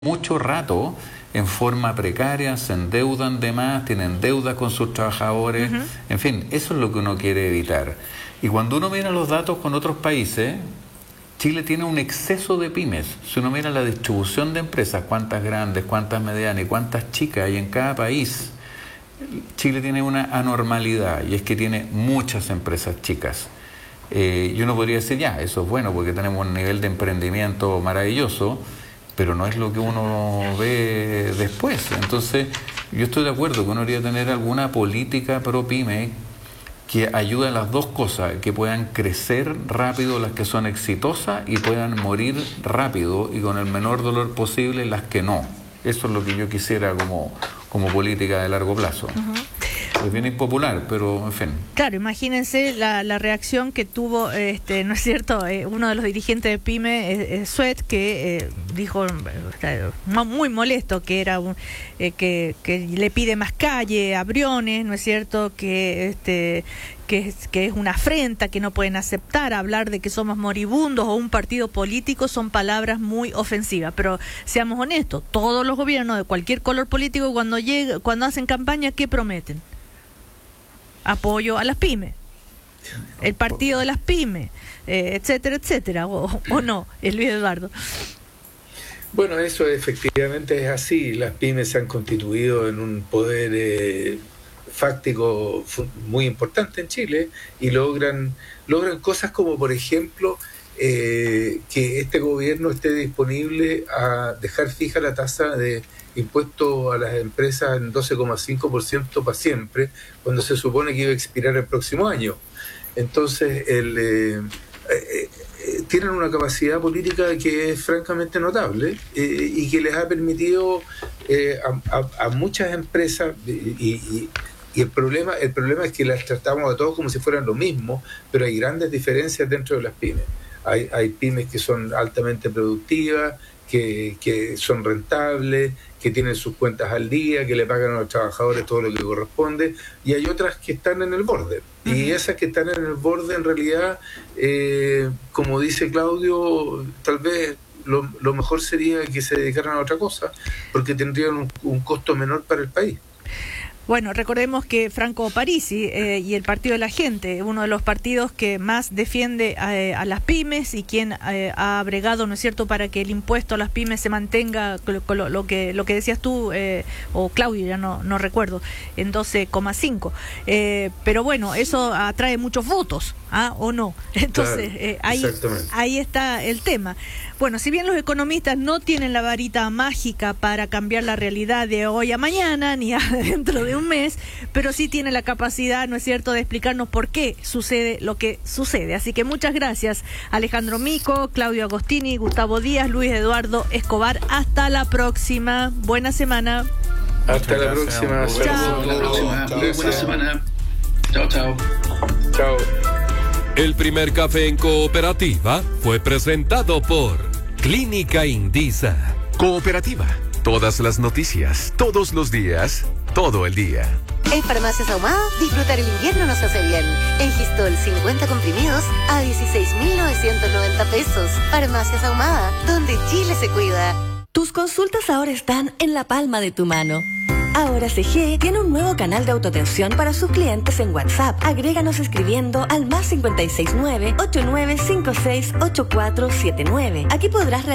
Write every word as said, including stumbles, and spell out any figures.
mucho rato en forma precaria, se endeudan de más, tienen deudas con sus trabajadores, uh-huh. En fin, eso es lo que uno quiere evitar. Y cuando uno mira los datos con otros países, Chile tiene un exceso de pymes. Si uno mira la distribución de empresas, cuántas grandes, cuántas medianas y cuántas chicas hay en cada país, Chile tiene una anormalidad, y es que tiene muchas empresas chicas. Eh, y uno podría decir, ya, eso es bueno porque tenemos un nivel de emprendimiento maravilloso, pero no es lo que uno ve después. Entonces, yo estoy de acuerdo que uno debería tener alguna política pro pyme que ayude a las dos cosas, que puedan crecer rápido las que son exitosas y puedan morir rápido y con el menor dolor posible las que no. Eso es lo que yo quisiera como, como política de largo plazo. Uh-huh. Es bien impopular, pero en fin. Claro, imagínense la, la reacción que tuvo, este, ¿no es cierto?, eh, uno de los dirigentes de PYME, eh, eh, Suet, que eh, dijo, eh, muy molesto, que era un, eh, que, que le pide más calle a Briones, ¿no es cierto?, que este que es, que es una afrenta, que no pueden aceptar. Hablar de que somos moribundos o un partido político son palabras muy ofensivas, pero seamos honestos, todos los gobiernos de cualquier color político cuando llega, cuando hacen campaña, ¿qué prometen? Apoyo a las pymes, el partido de las pymes, eh, etcétera, etcétera, o, o no, el Luis Eduardo. Bueno, eso efectivamente es así. Las pymes se han constituido en un poder eh, fáctico muy importante en Chile y logran, logran cosas como, por ejemplo, eh, que este gobierno esté disponible a dejar fija la tasa de impuesto a las empresas en doce coma cinco por ciento para siempre, cuando se supone que iba a expirar el próximo año. Entonces, el, eh, eh, eh, tienen una capacidad política que es francamente notable eh, y que les ha permitido eh, a, a, a muchas empresas, y, y, y el problema, el problema es que las tratamos a todos como si fueran lo mismo, pero hay grandes diferencias dentro de las pymes. Hay, hay pymes que son altamente productivas, que, que son rentables, que tienen sus cuentas al día, que le pagan a los trabajadores todo lo que corresponde, y hay otras que están en el borde. Uh-huh. Y esas que están en el borde, en realidad, eh, como dice Claudio, tal vez lo, lo mejor sería que se dedicaran a otra cosa, porque tendrían un, un costo menor para el país. Bueno, recordemos que Franco Parisi eh, y el Partido de la Gente, uno de los partidos que más defiende a, a las pymes y quien eh, ha bregado, ¿no es cierto?, para que el impuesto a las pymes se mantenga, lo, lo que lo que decías tú, eh, o Claudio, ya no, no recuerdo, en doce coma cinco. Eh, pero bueno, eso atrae muchos votos, ¿ah? ¿O no? Entonces, claro, eh, ahí, ahí está el tema. Bueno, si bien los economistas no tienen la varita mágica para cambiar la realidad de hoy a mañana, ni a dentro de un mes, pero sí tiene la capacidad, ¿no es cierto?, de explicarnos por qué sucede lo que sucede. Así que muchas gracias, Alejandro Mico, Claudio Agostini, Gustavo Díaz, Luis Eduardo Escobar. Hasta la próxima. Buena semana. Hasta la próxima. Chao. Hasta la próxima. Muy buena semana. Chao, chao. Chao. El primer café en cooperativa fue presentado por Clínica Indisa. Cooperativa. Todas las noticias, todos los días, todo el día. En Farmacias Ahumada, disfrutar el invierno nos hace bien. En Gistol, cincuenta comprimidos a dieciséis mil novecientos noventa pesos. Farmacias Ahumada, donde Chile se cuida. Tus consultas ahora están en la palma de tu mano. Ahora C G tiene un nuevo canal de autoatención para sus clientes en WhatsApp. Agréganos escribiendo al más cinco seis nueve, ocho nueve cinco seis, ocho cuatro siete nueve. Aquí podrás